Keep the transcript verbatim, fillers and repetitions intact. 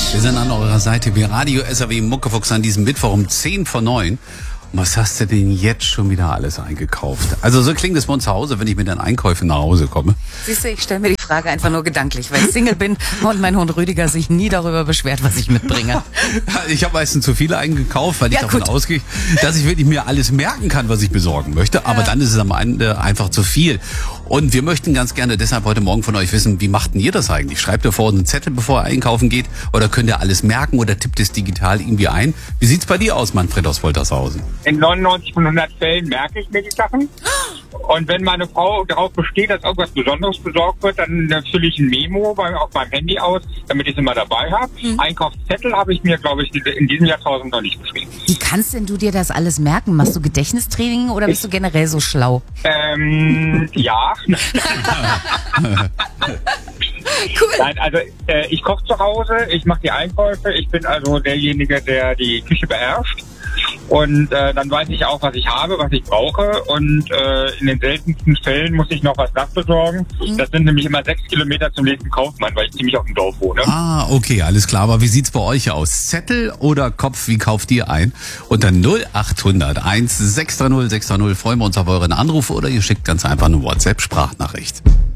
Wir sind an eurer Seite wie Radio S R W Muckefuchs an diesem Mittwoch um zehn vor neun. Und was hast du denn jetzt schon wieder alles eingekauft? Also so klingt es bei uns zu Hause, wenn ich mit den Einkäufen nach Hause komme. Siehst du, ich stelle mir die Frage einfach nur gedanklich, weil ich Single bin und mein Hund Rüdiger sich nie darüber beschwert, was ich mitbringe. Ich habe meistens zu viele eingekauft, weil ich Ja, davon gut. ausgehe, dass ich wirklich mir alles merken kann, was ich besorgen möchte. Aber dann ist es am Ende einfach zu viel. Und wir möchten ganz gerne deshalb heute Morgen von euch wissen, wie macht denn ihr das eigentlich? Schreibt ihr vorher einen Zettel, bevor ihr einkaufen geht? Oder könnt ihr alles merken oder tippt es digital irgendwie ein? Wie sieht's bei dir aus, Manfred aus Woltershausen? In neunundneunzig von hundert Fällen merke ich mir die Sachen. Und wenn meine Frau darauf besteht, dass irgendwas Besonderes besorgt wird, dann äh, fülle ich ein Memo bei, auf meinem Handy aus, damit ich es immer dabei habe. Mhm. Einkaufszettel habe ich mir, glaube ich, in diesem Jahrtausend noch nicht geschrieben. Wie kannst denn du dir das alles merken? Machst du Gedächtnistraining oder bist du generell so schlau? Ähm, ja. Cool. Nein, also äh, ich koche zu Hause, ich mache die Einkäufe, ich bin also derjenige, der die Küche beherrscht. Und äh, dann weiß ich auch, was ich habe, was ich brauche. Und äh, in den seltensten Fällen muss ich noch was nachbesorgen. Mhm. Das sind nämlich immer sechs Kilometer zum nächsten Kaufmann, weil ich ziemlich auf dem Dorf wohne. Ah, okay, alles klar. Aber wie sieht's bei euch aus? Zettel oder Kopf, wie kauft ihr ein? Unter null acht hundert eins sechs drei null sechs drei null freuen wir uns auf euren Anruf oder ihr schickt ganz einfach eine WhatsApp-Sprachnachricht.